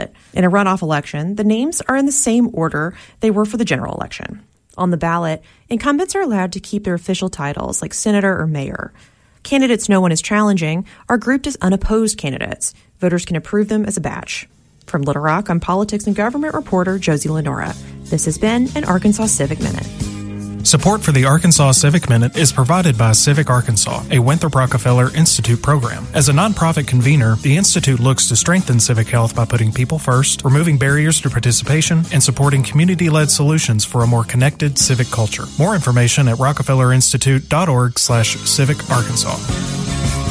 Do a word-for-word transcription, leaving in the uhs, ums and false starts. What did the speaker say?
ballot. In a runoff election, the names are in the same order they were for the general election. On the ballot, incumbents are allowed to keep their official titles like senator or mayor. Candidates no one is challenging are grouped as unopposed candidates. Voters can approve them as a batch. From Little Rock, I'm politics and government reporter Josie Lenora. This has been an Arkansas Civic Minute. Support for the Arkansas Civic Minute is provided by Civic Arkansas, a Winthrop Rockefeller Institute program. As a nonprofit convener, the Institute looks to strengthen civic health by putting people first, removing barriers to participation, and supporting community-led solutions for a more connected civic culture. More information at rockefellerinstitute.org slash civic Arkansas.